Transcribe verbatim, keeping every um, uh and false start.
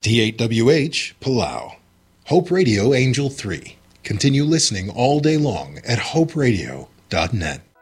T eight W H, Palau. Hope Radio Angel three. Continue listening all day long at hope radio dot net.